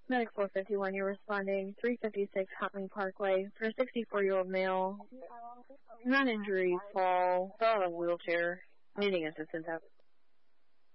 Medic 451, you're responding 356 Huntley Parkway for a 64-year-old male, non-injury fall, fell out of a wheelchair, needing assistance out.